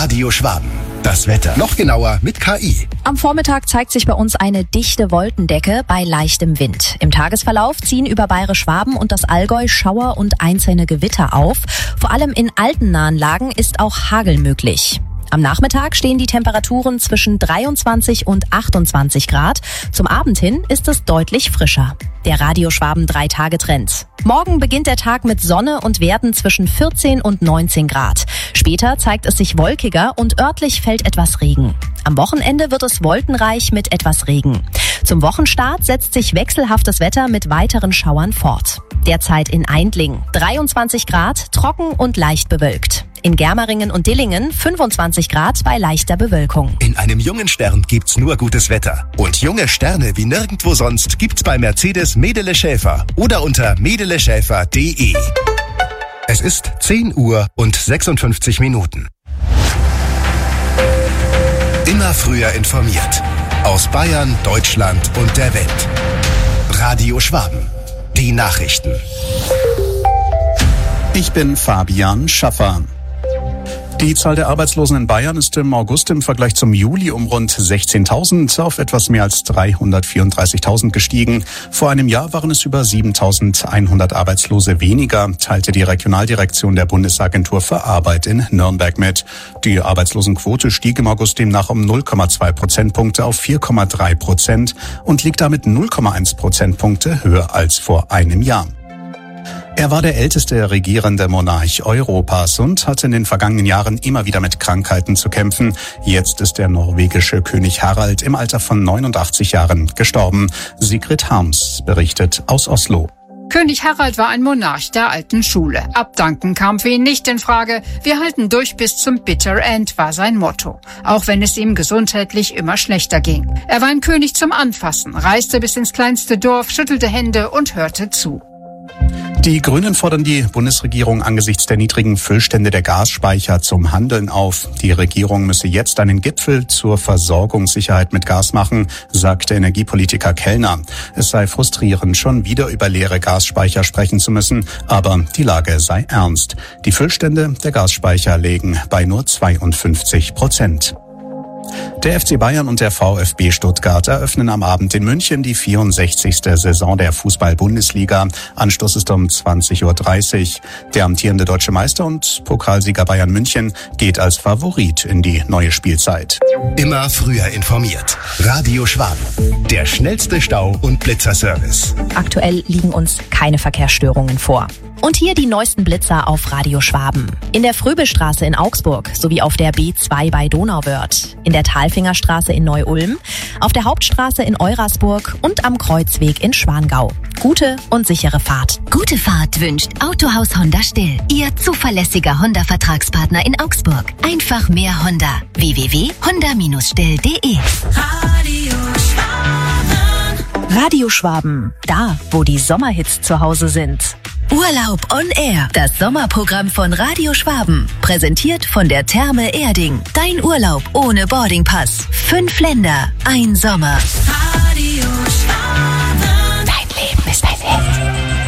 Radio Schwaben. Das Wetter noch genauer mit KI. Am Vormittag zeigt sich bei uns eine dichte Wolkendecke bei leichtem Wind. Im Tagesverlauf ziehen über Bayerisch-Schwaben und das Allgäu Schauer und einzelne Gewitter auf. Vor allem in alpennahen Lagen ist auch Hagel möglich. Am Nachmittag stehen die Temperaturen zwischen 23 und 28 Grad. Zum Abend hin ist es deutlich frischer. Der Radio Schwaben 3-Tage-Trend. Morgen beginnt der Tag mit Sonne und Werten zwischen 14 und 19 Grad. Später zeigt es sich wolkiger und örtlich fällt etwas Regen. Am Wochenende wird es wolkenreich mit etwas Regen. Zum Wochenstart setzt sich wechselhaftes Wetter mit weiteren Schauern fort. Derzeit in Aindling 23 Grad, trocken und leicht bewölkt. In Germeringen und Dillingen 25 Grad bei leichter Bewölkung. In einem jungen Stern gibt's nur gutes Wetter. Und junge Sterne wie nirgendwo sonst gibt's bei Mercedes Medele Schäfer oder unter medeleschäfer.de. Es ist 10 Uhr und 56 Minuten. Immer früher informiert. Aus Bayern, Deutschland und der Welt. Radio Schwaben. Die Nachrichten. Ich bin Fabian Schaffer. Die Zahl der Arbeitslosen in Bayern ist im August im Vergleich zum Juli um rund 16.000 auf etwas mehr als 334.000 gestiegen. Vor einem Jahr waren es über 7.100 Arbeitslose weniger, teilte die Regionaldirektion der Bundesagentur für Arbeit in Nürnberg mit. Die Arbeitslosenquote stieg im August demnach um 0,2 Prozentpunkte auf 4,3% und liegt damit 0,1 Prozentpunkte höher als vor einem Jahr. Er war der älteste regierende Monarch Europas und hatte in den vergangenen Jahren immer wieder mit Krankheiten zu kämpfen. Jetzt ist der norwegische König Harald im Alter von 89 Jahren gestorben. Sigrid Harms berichtet aus Oslo. König Harald war ein Monarch der alten Schule. Abdanken kam für ihn nicht in Frage. Wir halten durch bis zum Bitter End, war sein Motto. Auch wenn es ihm gesundheitlich immer schlechter ging. Er war ein König zum Anfassen, reiste bis ins kleinste Dorf, schüttelte Hände und hörte zu. Die Grünen fordern die Bundesregierung angesichts der niedrigen Füllstände der Gasspeicher zum Handeln auf. Die Regierung müsse jetzt einen Gipfel zur Versorgungssicherheit mit Gas machen, sagte Energiepolitiker Kellner. Es sei frustrierend, schon wieder über leere Gasspeicher sprechen zu müssen, aber die Lage sei ernst. Die Füllstände der Gasspeicher liegen bei nur 52%. Der FC Bayern und der VfB Stuttgart eröffnen am Abend in München die 64. Saison der Fußball-Bundesliga. Anstoß ist um 20.30 Uhr. Der amtierende deutsche Meister und Pokalsieger Bayern München geht als Favorit in die neue Spielzeit. Immer früher informiert. Radio Schwaben. Der schnellste Stau- und Blitzerservice. Aktuell liegen uns keine Verkehrsstörungen vor. Und hier die neuesten Blitzer auf Radio Schwaben. In der Fröbelstraße in Augsburg sowie auf der B2 bei Donauwörth, in der Talfingerstraße in Neu-Ulm, auf der Hauptstraße in Eurasburg und am Kreuzweg in Schwangau. Gute und sichere Fahrt. Gute Fahrt wünscht Autohaus Honda Still, Ihr zuverlässiger Honda-Vertragspartner in Augsburg. Einfach mehr Honda. www.honda-still.de. Radio Schwaben, da wo die Sommerhits zu Hause sind. Urlaub on Air, das Sommerprogramm von Radio Schwaben. Präsentiert von der Therme Erding. Dein Urlaub ohne Boardingpass. 5 Länder, ein Sommer.